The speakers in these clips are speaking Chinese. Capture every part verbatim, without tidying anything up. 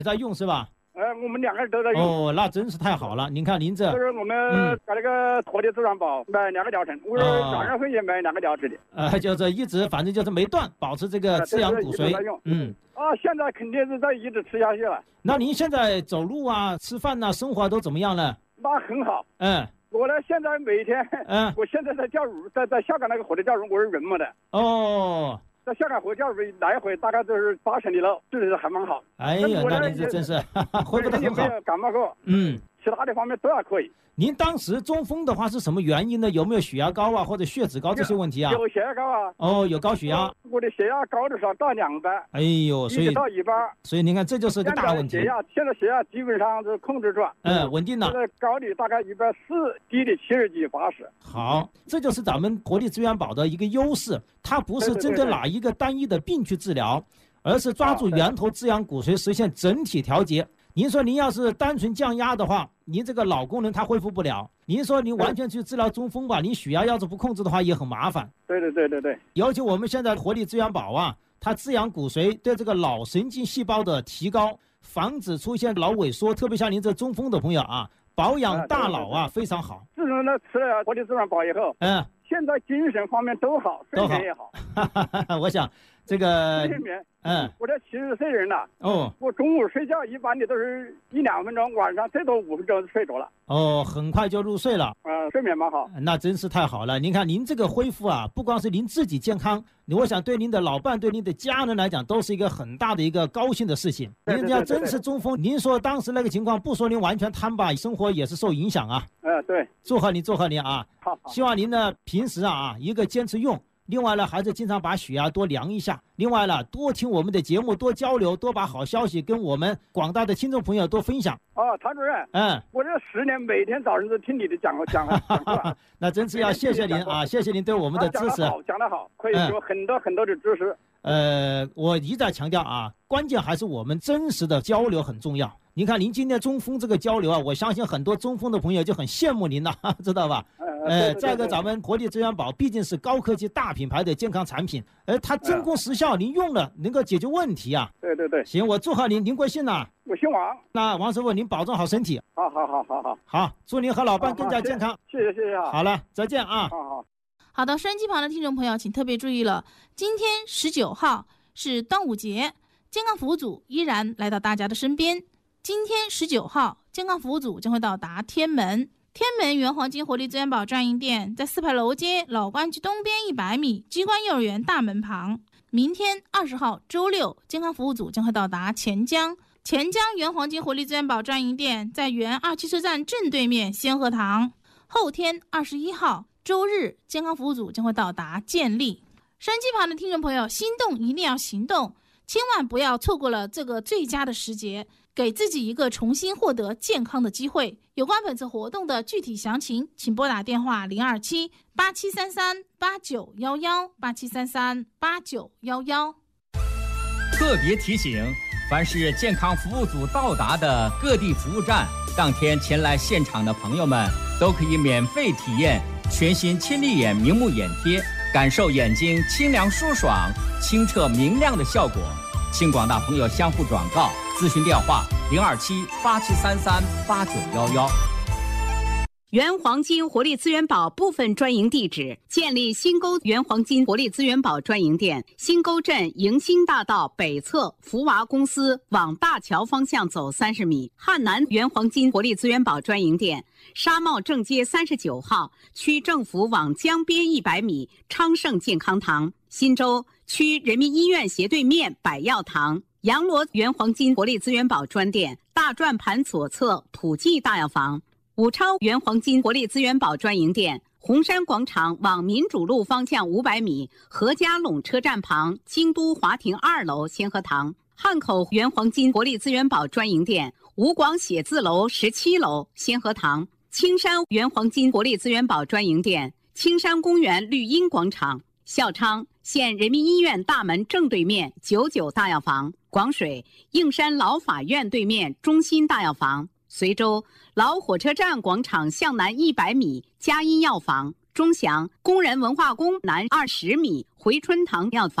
在用是吧？ 呃，我们两个人都在用。 哦，那真是太好了。您看您这， 就是我们把那个活力自然宝买两个疗程，我说两月份也买两个疗程的。 呃，就是一直反正就是没断，保持这个滋养骨髓。嗯。 啊，现在肯定是在一直吃下去了。 那您现在走路啊、吃饭呐、啊、生活都怎么样了？ 那很好。 嗯。 我呢，现在每天，嗯，我现在在教乳，在在下岗那个火力教乳，我是人嘛的。 哦。 在下岗火教乳来回大概就是八十里路，就是还蛮好。 哎呀，那您这真是恢复得很好。 感冒过。嗯。其他的方面都还可以。 您当时中风的话是什么原因呢？有没有血压高啊，或者血脂高这些问题啊？ 有血压高啊。 哦，有高血压。 我的血压高的时候到两百。 哎呦，所以到一百。 所以您看，这就是个大问题。 血压现在血压基本上是控制住。 嗯，稳定了。 现在高的大概一百四，低的七十几、八十。 好，这就是咱们活力资源宝的一个优势，它不是针对哪一个单一的病去治疗，而是抓住源头滋养骨髓，实现整体调节。您说您要是单纯降压的话，您这个老功能它恢复不了。您说您完全去治疗中风吧，您血压要是不控制的话也很麻烦。 对对对对对。 尤其我们现在活力资源宝啊，它滋养骨髓，对这个脑神经细胞的提高，防止出现脑萎缩，特别像您这中风的朋友啊，保养大脑啊非常好。 自从呢吃了活力资源宝以后，嗯，现在精神方面都好，睡眠也好。 我想这个睡眠。 嗯， 我这七十岁人了。 哦， 我中午睡觉一般的都是一两分钟，晚上最多五分钟就睡着了。 哦，很快就入睡了。 啊、呃，睡眠蛮好。 那真是太好了。您看您这个恢复啊，不光是您自己健康，我想对您的老伴、对您的家人来讲，都是一个很大的一个高兴的事情。您要真是中风，您说当时那个情况，不说您完全瘫吧，生活也是受影响啊。 呃，对。 祝贺您，祝贺您啊！ 好，好。 希望您呢平时啊，一个坚持用。另外呢，还是经常把血压多量一下。另外呢，多听我们的节目，多交流，多把好消息跟我们广大的听众朋友多分享。 哦，谭主任， 嗯， 我这十年每天早上都听你的讲讲讲课。 那真是要谢谢您啊，谢谢您对我们的支持。 讲得好，讲得好，可以有很多很多的知识。 呃，我一再强调啊，关键还是我们真实的交流很重要。您看，您今天中风这个交流啊，我相信很多中风的朋友就很羡慕您了，知道吧？呃，再一个，咱们活力资源宝毕竟是高科技大品牌的健康产品，而它真功实效，您用了能够解决问题啊。 对对对。 行，我祝贺您，您贵姓呢？ 我姓王。 那王师傅，您保重好身体。 好好好好好。 好，祝您和老伴更加健康。 谢谢谢谢。 好了，再见啊。 好好。 好的，收音机旁的听众朋友，请特别注意了，今天十九号是端午节，健康服务组依然来到大家的身边。今天十九号，健康服务组将会到达天门。天门原黄金活力资源宝专营店在四牌楼街老关区东边一百米机关幼儿园大门旁。明天二十号周六，健康服务组将会到达钱江。钱江原黄金活力资源宝专营店在原二期车站正对面仙鹤堂。后天二十一号周日，健康服务组将会到达建立。收音机旁的听众朋友，心动一定要行动，千万不要错过了这个最佳的时节，给自己一个重新获得健康的机会。有关本次活动的具体详情，请拨打电话零二七八七三三八九一一八七三三八九一一。 特别提醒，凡是健康服务组到达的各地服务站，当天前来现场的朋友们都可以免费体验全新亲力眼明目眼贴，感受眼睛清凉舒爽、清澈明亮的效果。请广大朋友相互转告，咨询电话零二七八七三三八九一一。 原黄金活力资源宝部分专营地址：建立新沟原黄金活力资源宝专营店，新沟镇迎新大道北侧福娃公司往大桥方向走三十米；汉南原黄金活力资源宝专营店，沙帽正街三十九号区政府往江边一百米昌盛健康堂；新洲区人民医院斜对面百药堂。洋螺原黄金活力资源宝专店，大转盘左侧普济大药房。武超原黄金活力资源宝专营店，红山广场往民主路方向五百米何家垄车站旁京都华庭二楼仙鹤堂。汉口原黄金活力资源宝专营店，吴广写字楼十七楼仙鹤堂。青山原黄金活力资源宝专营店，青山公园绿荫广场。孝昌县人民医院大门正对面九九大药房。广水应山老法院对面中心大药房。随州老火车站广场向南一百米佳音药房。钟祥工人文化宫南二十米回春堂药房。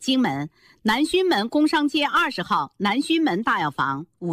荆门南圩门工商街二十号南圩门大药房五。